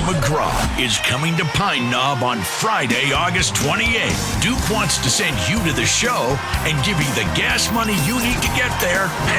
McGraw is coming to Pine Knob on Friday, August 28th. Duke wants to send you to the show and give you the gas money you need to get there.